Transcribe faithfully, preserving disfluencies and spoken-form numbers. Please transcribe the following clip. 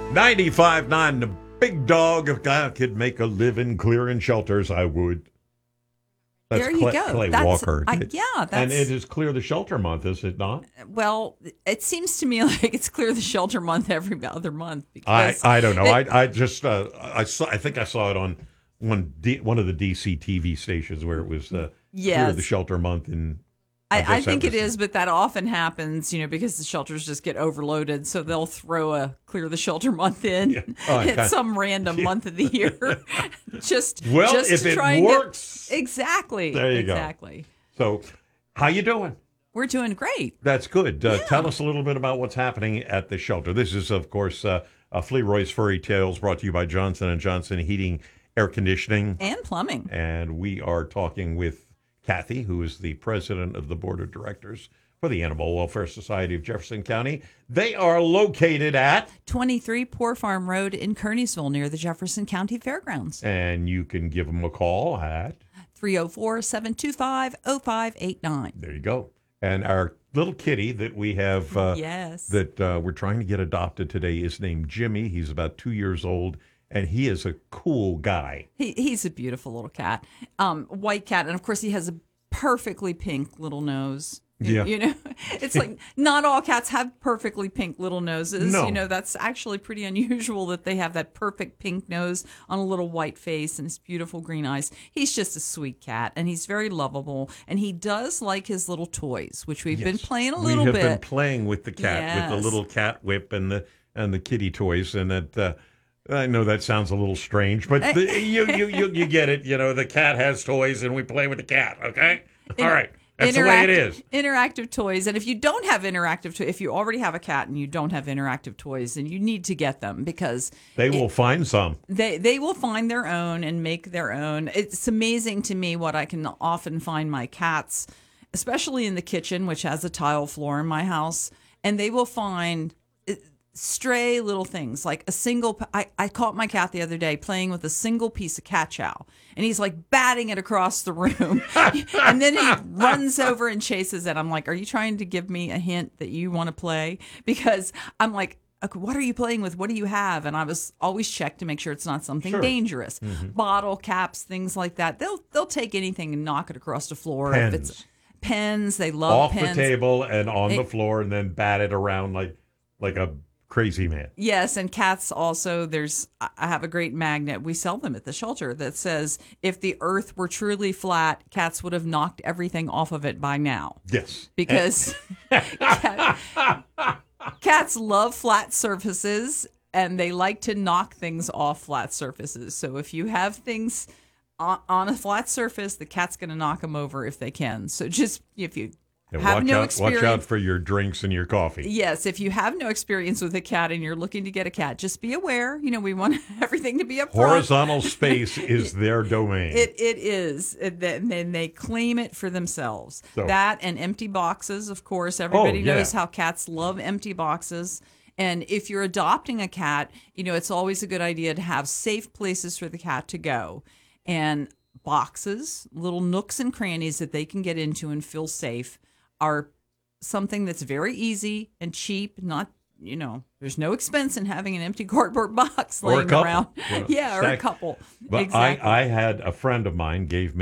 ninety-five point nine, the big dog. If I could make a living clearing shelters, I would. That's there you Clay, go. Clay That's, Walker. I, yeah, that's, and it is Clear the Shelter Month, is it not? Well, it seems to me like it's Clear the Shelter Month every other month. I, Because I don't know. it, I I just uh, I saw. I think I saw it on one D, one of the D C T V stations where it was uh, yes. Clear the Shelter Month in. I, I, I think was, it is, but that often happens, you know, because the shelters just get overloaded. So they'll throw a Clear the Shelter Month in Yeah. Oh, at kinda, some random yeah. month of the year. just well, just if to it try and works, get, exactly. There you exactly. go. So, how you doing? We're doing great. That's good. Uh, Yeah. Tell us a little bit about what's happening at the shelter. This is, of course, uh, uh, Fleroy's Furry Tales, brought to you by Johnson and Johnson Heating, Air Conditioning, And plumbing. and we are talking with Kathy, who is the president of the board of directors for the Animal Welfare Society of Jefferson County. They are located at twenty-three Poor Farm Road in Kearneysville, near the Jefferson County Fairgrounds. and you can give them a call at three oh four, seven two five, oh five eight nine. there you go. And our little kitty that we have uh, Yes. that uh, we're trying to get adopted today is named Jimmy. He's about two years old, and he is a cool guy. He, he's a beautiful little cat, um, white cat, and of course he has a perfectly pink little nose. You, Yeah. you know, it's like not all cats have perfectly pink little noses. No. You know, that's actually pretty unusual that they have that perfect pink nose on a little white face and his beautiful green eyes. He's just a sweet cat, and he's very lovable, and he does like his little toys, which we've been Yes. playing a little we have bit. been playing with the cat, with the Yes. little cat whip and the and the kitty toys, and that. Uh, I know that sounds a little strange, but the, you, you you you get it. You know, the cat has toys, and we play with the cat. Okay, all right. That's the way it is. Interactive toys. And if you don't have interactive toys, if you already have a cat and you don't have interactive toys, then you need to get them because They will it, find some. They they will find their own and make their own. It's amazing to me what I can often find my cats, especially in the kitchen, which has a tile floor in my house, and they will find stray little things like a single I, I caught my cat the other day playing with a single piece of cat chow, and he's like batting it across the room and then he runs over and chases it. I'm like, are you trying to give me a hint that you want to play? Because I'm like, okay, what are you playing with? What do you have? And I was always check to make sure it's not something Sure. dangerous. Mm-hmm. Bottle caps, things like that. They'll they'll take anything and knock it across the floor. Pens. If it's pens, they love Off pens. the table and on the It- floor, and then bat it around like like a crazy man. Yes, and cats also, there's, I have a great magnet. We sell them at the shelter that says, if the earth were truly flat, cats would have knocked everything off of it by now. Yes. Because cat, cats love flat surfaces and they like to knock things off flat surfaces. So if you have things on, on a flat surface, the cat's going to knock them over if they can. So just, if you And have watch no out, experience. watch out for your drinks and your coffee. Yes, if you have no experience with a cat and you're looking to get a cat, just be aware. You know, we want everything to be up front. Horizontal space is their domain. It it is, and then they claim it for themselves. So- That and empty boxes, of course. Everybody Oh, yeah. knows how cats love empty boxes. And if you're adopting a cat, you know, it's always a good idea to have safe places for the cat to go. And boxes, little nooks and crannies that they can get into and feel safe, are something that's very easy and cheap. Not, you know, there's no expense in having an empty cardboard box Or a laying couple. around. You know, Yeah, or a stack- couple. But Exactly. I, I had a friend of mine gave me